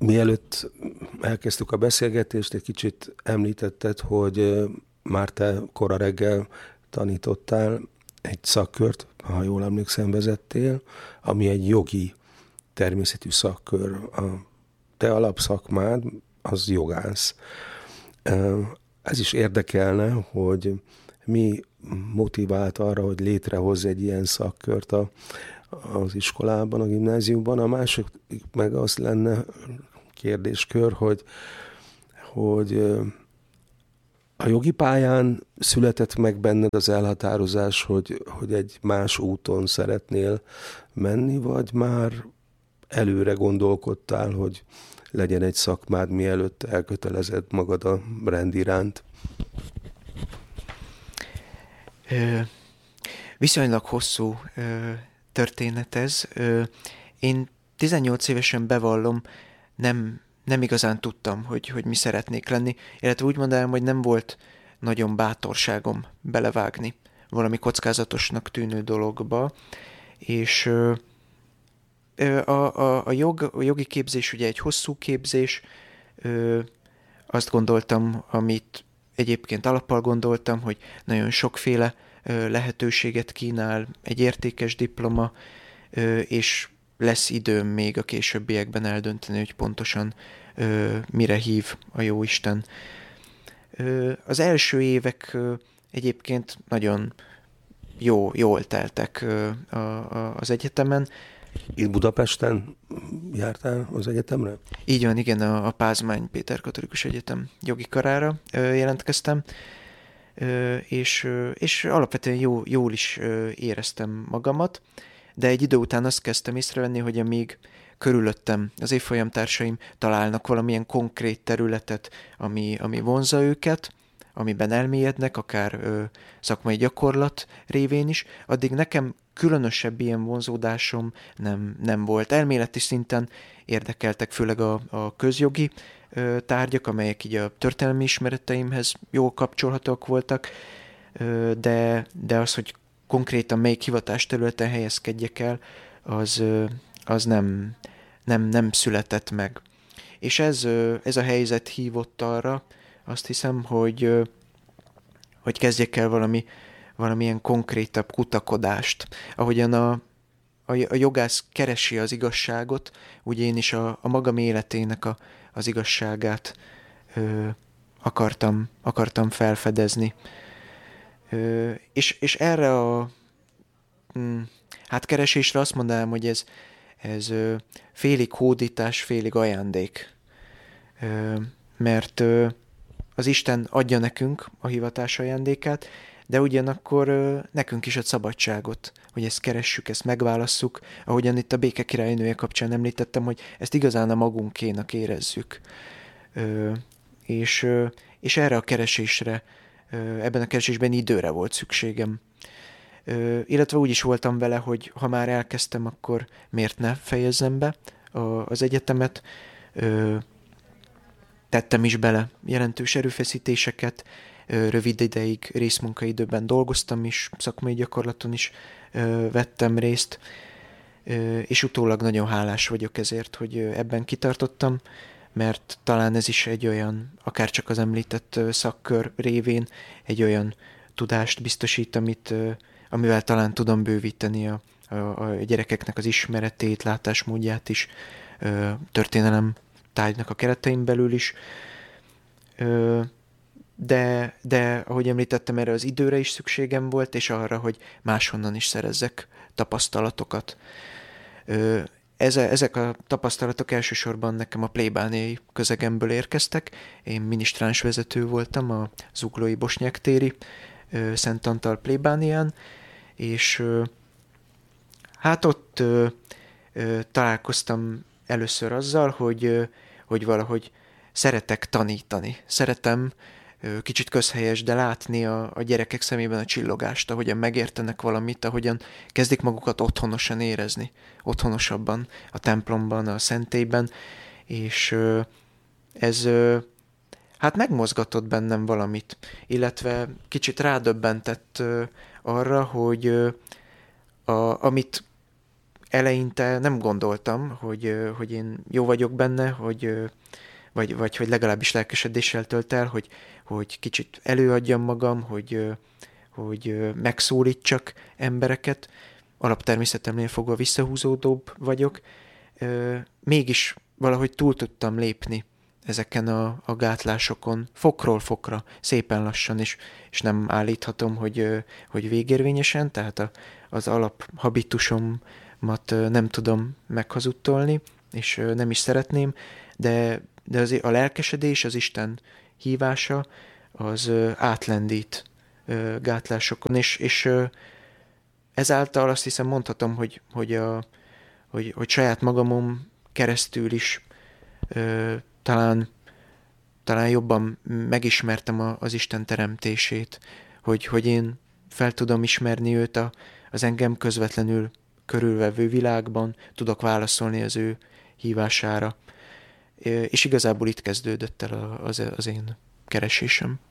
Mielőtt elkezdtük a beszélgetést, egy kicsit említetted, hogy már te kora reggel tanítottál egy szakkört, ha jól emlékszem, vezettél, ami egy jogi természetű szakkör. A te alapszakmád az jogász. Ez is érdekelne, hogy mi motivált arra, hogy létrehozz egy ilyen szakkört az iskolában, a gimnáziumban. A másik meg az lenne kérdéskör, hogy a jogi pályán született meg benned az elhatározás, hogy egy más úton szeretnél menni, vagy már előre gondolkodtál, hogy legyen egy szakmád, mielőtt elkötelezed magad a rend iránt? Viszonylag hosszú történet ez. Én 18 évesen bevallom, nem igazán tudtam, hogy mi szeretnék lenni, illetve úgy mondanám, hogy nem volt nagyon bátorságom belevágni valami kockázatosnak tűnő dologba, és a jogi képzés ugye egy hosszú képzés, azt gondoltam, amit egyébként alappal gondoltam, hogy nagyon sokféle lehetőséget kínál egy értékes diploma, és lesz időm még a későbbiekben eldönteni, hogy pontosan mire hív a Jóisten. Az első évek egyébként nagyon jól teltek az egyetemen. Itt Budapesten jártál az egyetemre? Így van, igen, a Pázmány Péter Katolikus Egyetem jogi karára jelentkeztem, és alapvetően jól is éreztem magamat, de egy idő után azt kezdtem észrevenni, hogy amíg körülöttem az évfolyamtársaim találnak valamilyen konkrét területet, ami vonzza őket, amiben elmélyednek, akár szakmai gyakorlat révén is, addig nekem különösebb ilyen vonzódásom nem volt. Elméleti szinten érdekeltek főleg a közjogi tárgyak, amelyek így a történelmi ismereteimhez jól kapcsolhatók voltak, de az, hogy konkrétan melyik hivatásterületen helyezkedjek el, az nem született meg. És ez a helyzet hívott arra, azt hiszem, hogy kezdjek el valamilyen konkrétabb kutakodást. Ahogyan a jogász keresi az igazságot, úgy én is a magam életének az igazságát akartam felfedezni. És erre a keresésre azt mondanám, hogy ez félig hódítás, félig ajándék. Mert az Isten adja nekünk a hivatás ajándékát, de ugyanakkor nekünk is ad szabadságot, hogy ezt keressük, ezt megválasszuk, ahogyan itt a Béke királynője kapcsán említettem, hogy ezt igazán a magunkénak érezzük. És erre a keresésre, ebben a keresésben időre volt szükségem. Illetve úgy is voltam vele, hogy ha már elkezdtem, akkor miért ne fejezzem be az egyetemet. Tettem is bele jelentős erőfeszítéseket, rövid ideig részmunkaidőben dolgoztam is, szakmai gyakorlaton is vettem részt, és utólag nagyon hálás vagyok ezért, hogy ebben kitartottam, mert talán ez is egy olyan, akár csak az említett szakkör révén egy olyan tudást biztosít, amivel talán tudom bővíteni a gyerekeknek az ismeretét, látásmódját is, történelem tárgynak a keretein belül is. De ahogy említettem, erre az időre is szükségem volt, és arra, hogy máshonnan is szerezzek tapasztalatokat. Ezek a tapasztalatok elsősorban nekem a plébániai közegemből érkeztek. Én minisztránsvezető voltam a zuglói Bosnyák téri Szent Antal plébánián, és hát ott találkoztam először azzal, hogy valahogy szeretek tanítani. Szeretem kicsit közhelyes, de látni a gyerekek szemében a csillogást, ahogyan megértenek valamit, ahogyan kezdik magukat otthonosan érezni, otthonosabban a templomban, a szentélyben, és ez hát megmozgatott bennem valamit, illetve kicsit rádöbbentett arra, hogy amit eleinte nem gondoltam, hogy én jó vagyok benne, vagy hogy legalábbis lelkesedéssel tölt el, hogy kicsit előadjam magam, hogy megszólítsak embereket. Alaptermészetemnél fogva visszahúzódóbb vagyok. Mégis valahogy túl tudtam lépni ezeken a gátlásokon, fokról fokra, szépen lassan, és nem állíthatom, hogy végérvényesen, tehát az alaphabitusomat nem tudom meghazudtolni, és nem is szeretném, de azért a lelkesedés, az Isten hívása, az átlendít gátlásokon, és ezáltal azt hiszem mondhatom, hogy saját magamon keresztül is talán jobban megismertem az Isten teremtését, hogy én fel tudom ismerni őt az engem közvetlenül körülvevő világban, tudok válaszolni az ő hívására. És igazából itt kezdődött el az én keresésem.